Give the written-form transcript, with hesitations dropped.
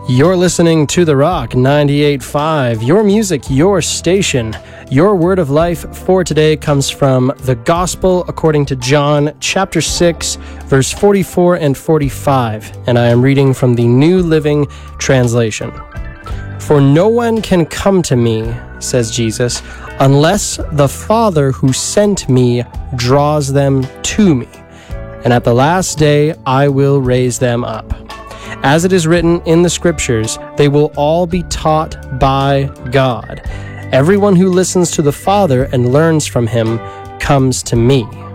You're listening to The Rock 98.5, your music, your station. Your word of life for today comes from the Gospel according to John, chapter 6, verse 44 and 45, and I am reading from the New Living Translation. For no one can come to me, says Jesus, unless the Father who sent me draws them to me, and at the last day I will raise them up. As it is written in the Scriptures, they will all be taught by God. Everyone who listens to the Father and learns from him comes to me.